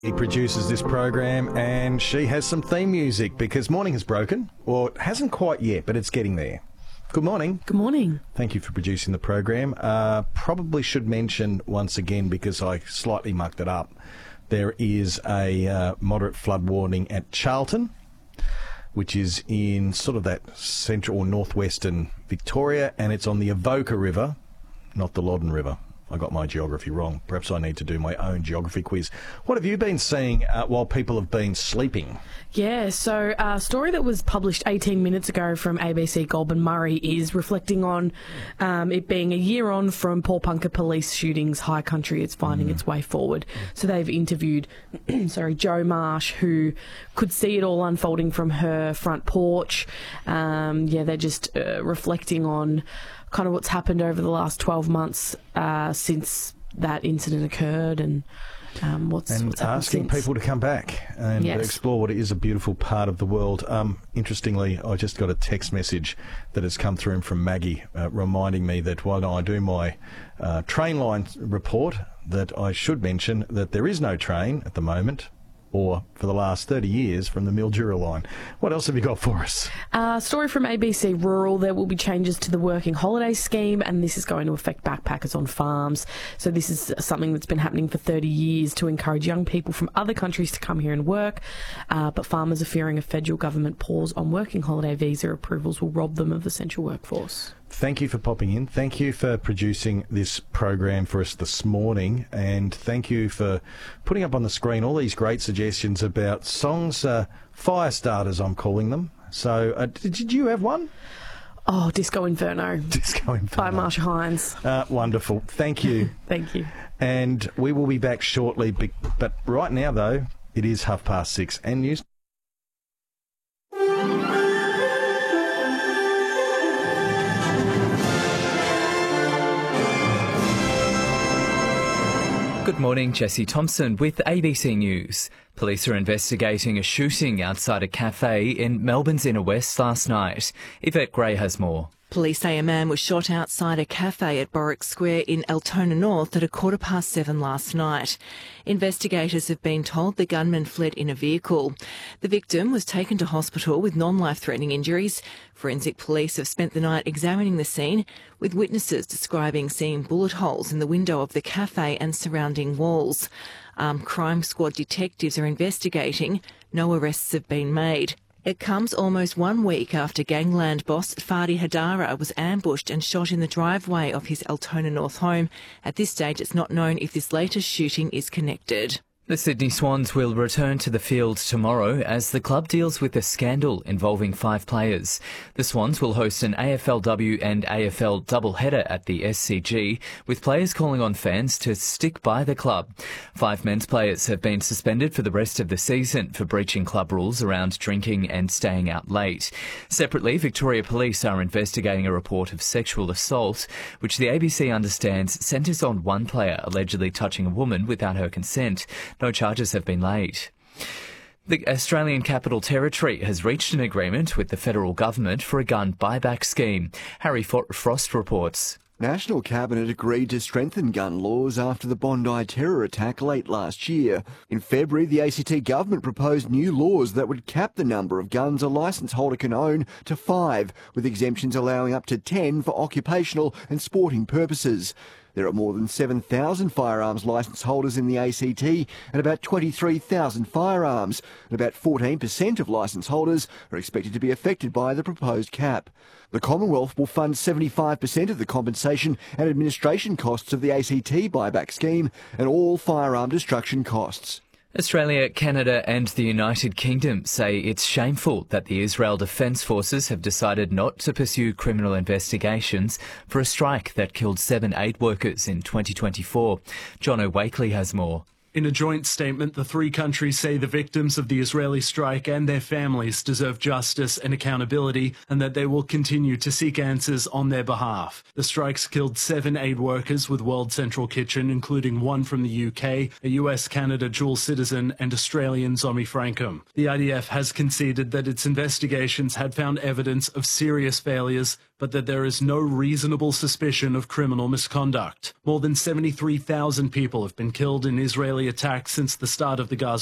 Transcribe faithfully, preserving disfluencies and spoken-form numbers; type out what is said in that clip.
He produces this program and she has some theme music because morning has broken, or it hasn't quite yet, but it's getting there. Good morning. Good morning. Thank you for producing the program. Uh, probably should mention once again, because I slightly mucked it up, there is a uh, moderate flood warning at Charlton, which is in sort of that central or northwestern Victoria, and it's on the Avoca River, not the Loddon River. I got my geography wrong. Perhaps I need to do my own geography quiz. What have you been seeing uh, while people have been sleeping? Yeah, so a story that was published eighteen minutes ago from A B C Goulburn Murray is reflecting on um, it being a year on from Paul-Punker police shootings. High Country is finding mm. its way forward. So they've interviewed sorry, Jo Marsh, who could see it all unfolding from her front porch. Um, yeah, they're just uh, reflecting on kind of what's happened over the last twelve months uh, since that incident occurred, and um, what's, and what's happened asking since. people to come back and yes. explore what is a beautiful part of the world. Um, interestingly, I just got a text message that has come through from Maggie uh, reminding me that while I do my uh, train line report, that I should mention that there is no train at the moment, or for the last thirty years, from the Mildura line. What else have you got for us? A uh, story from A B C Rural. There will be changes to the working holiday scheme, and this is going to affect backpackers on farms. So this is something that's been happening for thirty years to encourage young people from other countries to come here and work. Uh, but farmers are fearing a federal government pause on working holiday visa approvals will rob them of essential workforce. Thank you for popping in. Thank you for producing this program for us this morning. And thank you for putting up on the screen all these great suggestions about songs, uh, fire starters, I'm calling them. So uh, did, did you have one? Oh, Disco Inferno. Disco Inferno. By Marsha Hines. Uh, wonderful. Thank you. Thank you. And we will be back shortly. But right now, though, it is half past six and news. Good morning, Jesse Thompson with A B C News. Police are investigating a shooting outside a cafe in Melbourne's Inner West last night. Yvette Gray has more. Police say a man was shot outside a cafe at Borwick Square in Altona North at a quarter past seven last night. Investigators have been told the gunman fled in a vehicle. The victim was taken to hospital with non-life-threatening injuries. Forensic police have spent the night examining the scene, with witnesses describing seeing bullet holes in the window of the cafe and surrounding walls. Armed Crime Squad detectives are investigating. No arrests have been made. It comes almost one week after gangland boss Fadi Hadara was ambushed and shot in the driveway of his Altona North home. At this stage, it's not known if this latest shooting is connected. The Sydney Swans will return to the field tomorrow as the club deals with a scandal involving five players. The Swans will host an A F L W and A F L doubleheader at the S C G, with players calling on fans to stick by the club. Five men's players have been suspended for the rest of the season for breaching club rules around drinking and staying out late. Separately, Victoria Police are investigating a report of sexual assault, which the A B C understands centres on one player allegedly touching a woman without her consent. No charges have been laid. The Australian Capital Territory has reached an agreement with the federal government for a gun buyback scheme. Harry Frost reports. National Cabinet agreed to strengthen gun laws after the Bondi terror attack late last year. In February, the A C T government proposed new laws that would cap the number of guns a licence holder can own to five, with exemptions allowing up to ten for occupational and sporting purposes. There are more than seven thousand firearms licence holders in the A C T and about twenty-three thousand firearms, and about fourteen percent of licence holders are expected to be affected by the proposed cap. The Commonwealth will fund seventy-five percent of the compensation and administration costs of the A C T buyback scheme and all firearm destruction costs. Australia, Canada and the United Kingdom say it's shameful that the Israel Defence Forces have decided not to pursue criminal investigations for a strike that killed seven aid workers in twenty twenty-four. John O'Wakely has more. In a joint statement, the three countries say the victims of the Israeli strike and their families deserve justice and accountability, and that they will continue to seek answers on their behalf. The strikes killed seven aid workers with World Central Kitchen, including one from the U K, a U S-Canada dual citizen, and Australian Zomi Frankham. The I D F has conceded that its investigations had found evidence of serious failures, but that there is no reasonable suspicion of criminal misconduct. More than seventy-three thousand people have been killed in Israeli attacks since the start of the Gaza